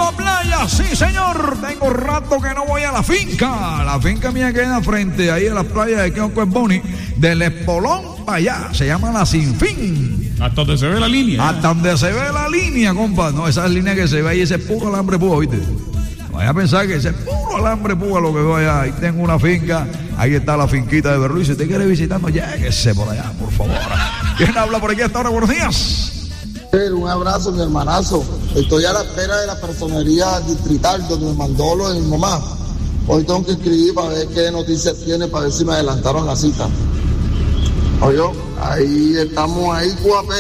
pa' playa, sí señor. Tengo rato que no voy a la finca. La finca mía queda frente ahí a la playa de Queoco Boni, del Espolón para allá. Se llama La Sinfín. Hasta donde se ve la línea. Hasta donde se ve la línea, compa. No, esa línea que se ve ahí, ese puro alambre púa, ¿viste? Vaya a pensar que ese puro alambre púa lo que veo allá. Ahí tengo una finca. Ahí está la finquita de Berlú. Si usted quiere visitarnos, lléguese por allá, por favor. ¿Quién habla por aquí hasta ahora? Buenos días. Un abrazo, mi hermanazo. Estoy a la espera de la personería distrital donde me mandó lo de mi mamá. Hoy tengo que escribir para ver qué noticias tiene, para ver si me adelantaron la cita. Oye, ahí estamos ahí,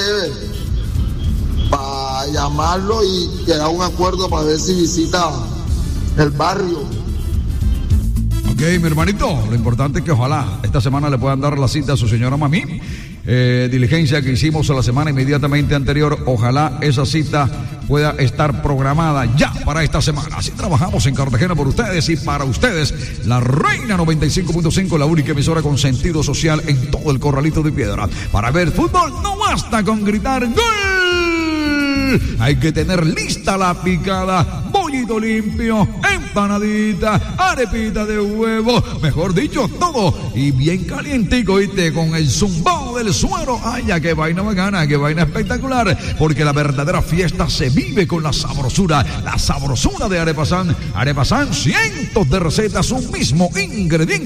para llamarlo y llegar a un acuerdo para ver si visita el barrio. Ok, mi hermanito, lo importante es que ojalá esta semana le puedan dar la cita a su señora mami. Diligencia que hicimos la semana inmediatamente anterior, ojalá esa cita pueda estar programada ya para esta semana. Así trabajamos en Cartagena por ustedes y para ustedes. La Reina 95.5, la única emisora con sentido social en todo el Corralito de Piedra. Para ver fútbol no basta con gritar ¡gol! Hay que tener lista la picada, bollito limpio, empanadita, arepita de huevo, mejor dicho, todo y bien calientico, ¿viste? Con el zumbao del suero. ¡Ay, ya qué vaina bacana, qué vaina espectacular! Porque la verdadera fiesta se vive con la sabrosura de Arepasán. Arepasán, cientos de recetas, un mismo ingrediente.